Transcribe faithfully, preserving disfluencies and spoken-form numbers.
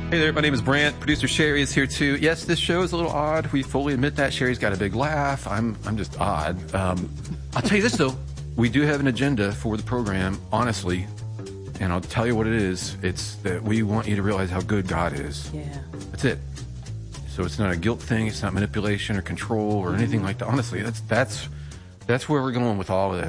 Hey there, my name is Brant. Producer Sherry is here too. Yes, this show is a little odd. We fully admit that. Sherry's got a big laugh. I'm I'm just odd. Um, I'll tell you this, though. We do have an agenda for the program, honestly, and I'll tell you what it is. It's that we want you to realize how good God is. Yeah. That's it. So it's not a guilt thing. It's not manipulation or control or anything like that. Honestly, that's that's that's where we're going with all of